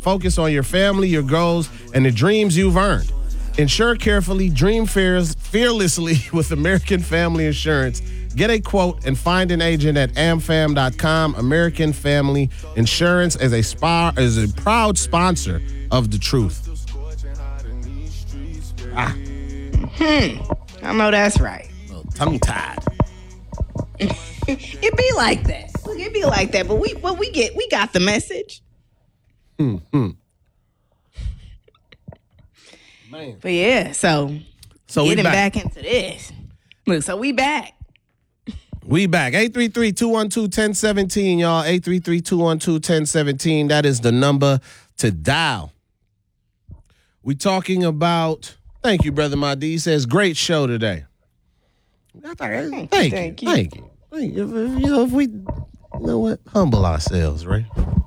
Focus on your family, your goals, and the dreams you've earned. Insure carefully, dream fearlessly with American Family Insurance. Get a quote and find an agent at amfam.com. American Family Insurance is a proud sponsor of The Truth. I know that's right. A little tongue-tied. It be like that. Look, it be like that. But we got the message. Man. But yeah, so getting back into this. Look, so we back. We back. 833-212-1017, y'all. 833-212-1017. That is the number to dial. We talking about, thank you, Brother Mahdi. He says, great show today. Thank you. If we, humble ourselves, right?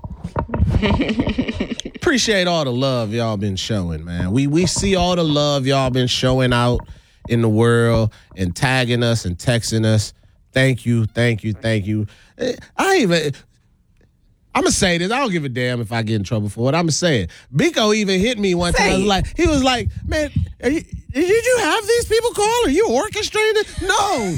Appreciate all the love y'all been showing, man. We see all the love y'all been showing out in the world and tagging us and texting us. Thank you. I'm going to say this. I don't give a damn if I get in trouble for it. I'm going to say it. Biko even hit me one time. He was like, man, did you have these people call? Are you orchestrating it? No.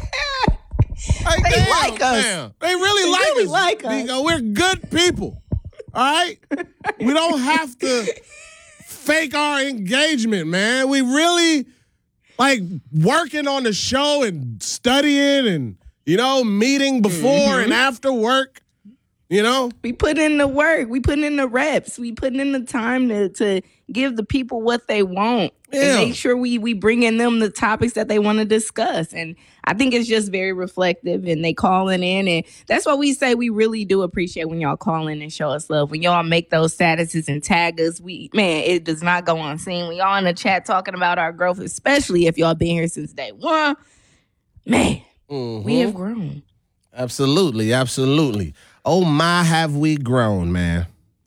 They like us. Damn. They really like us. Biko, we're good people. All right? We don't have to fake our engagement, man. We really like working on the show and studying and, meeting before and after work, We put in the work. We put in the reps. We put in the time to give the people what they want. Yeah. And make sure we bring in them the topics that they want to discuss. And I think it's just very reflective, and they calling in. And that's why we say we really do appreciate when y'all call in and show us love. When y'all make those statuses and tag us, it does not go unseen. When y'all in the chat talking about our growth, especially if y'all been here since day one, man, we have grown. Absolutely. Oh, my, have we grown, man.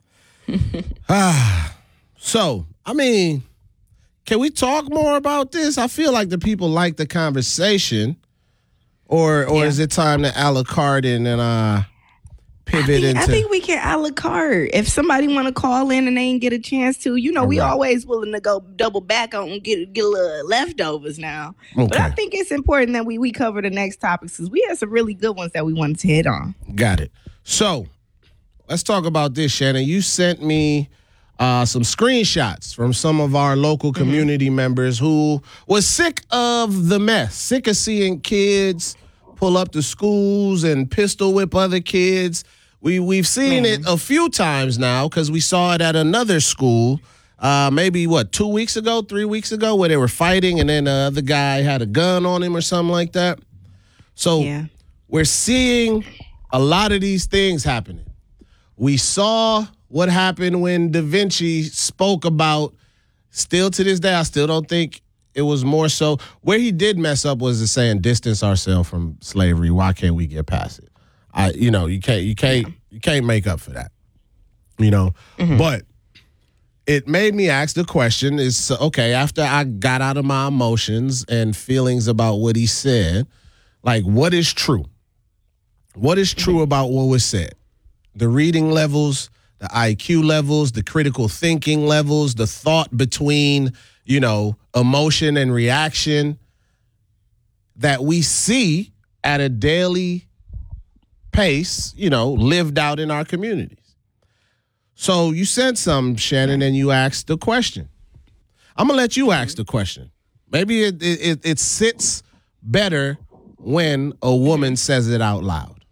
So, can we talk more about this? I feel like the people like the conversation. Or is it time to a la carte and pivot into... I think we can a la carte. If somebody want to call in and they ain't get a chance to, we always willing to go double back on and get a little leftovers now. Okay. But I think it's important that we cover the next topics because we had some really good ones that we wanted to hit on. Got it. So, let's talk about this, Shannon. You sent me some screenshots from some of our local community members who was sick of the mess, sick of seeing kids pull up to schools and pistol whip other kids. We've seen it a few times now because we saw it at another school, maybe 3 weeks ago, where they were fighting and then the other guy had a gun on him or something like that. So we're seeing a lot of these things happening. We saw what happened when Da Vinci spoke about, still to this day, I still don't think it was more so. Where he did mess up was saying distance ourselves from slavery. Why can't we get past it? You can't make up for that. But it made me ask the question is, okay, after I got out of my emotions and feelings about what he said, like, what is true? What is true about what was said? The reading levels, the IQ levels, the critical thinking levels, the thought between, emotion and reaction that we see at a daily pace, lived out in our communities. So you said something, Shannon, and you asked the question. I'm going to let you ask the question. Maybe it sits better when a woman says it out loud.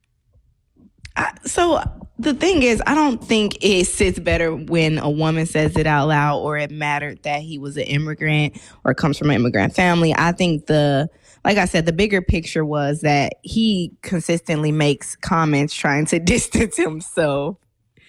So the thing is, I don't think it sits better when a woman says it out loud or it mattered that he was an immigrant or comes from an immigrant family. I think like I said, the bigger picture was that he consistently makes comments trying to distance himself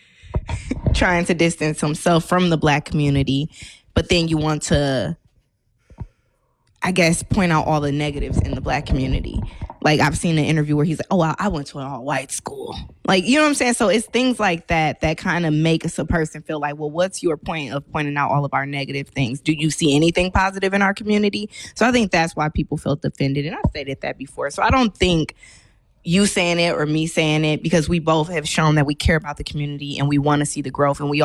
from the Black community. But then you want to, I guess, point out all the negatives in the Black community. Like, I've seen an interview where he's like, oh, I went to an all-white school. Like, you know what I'm saying? So it's things like that kind of makes a person feel like, well, what's your point of pointing out all of our negative things? Do you see anything positive in our community? So I think that's why people felt offended. And I've stated that before. So I don't think you saying it or me saying it, because we both have shown that we care about the community and we want to see the growth, and we